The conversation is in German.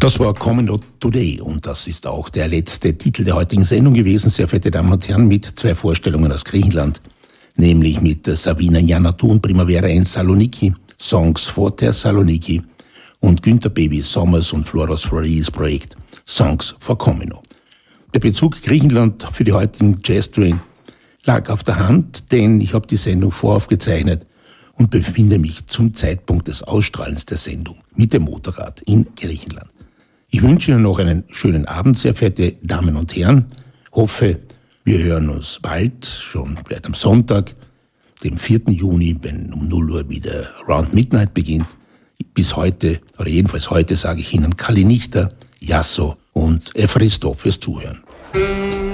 Das war Coming Out Today und das ist auch der letzte Titel der heutigen Sendung gewesen, sehr verehrte Damen und Herren, mit 2 Vorstellungen aus Griechenland, nämlich mit Savina Giannatou und Primavera in Saloniki, Songs for Thessaloniki und Günther Baby Sommers und Floros Floris Projekt Songs for Comino. Der Bezug Griechenland für die heutigen Jazz Train lag auf der Hand, denn ich habe die Sendung voraufgezeichnet und befinde mich zum Zeitpunkt des Ausstrahlens der Sendung mit dem Motorrad in Griechenland. Ich wünsche Ihnen noch einen schönen Abend, sehr verehrte Damen und Herren. Hoffe, wir hören uns bald, schon vielleicht am Sonntag, dem 4. Juni, wenn um 0 Uhr wieder Around Midnight beginnt. Bis heute, oder jedenfalls heute, sage ich Ihnen Kalinichta, Yasso und Evaristo fürs Zuhören.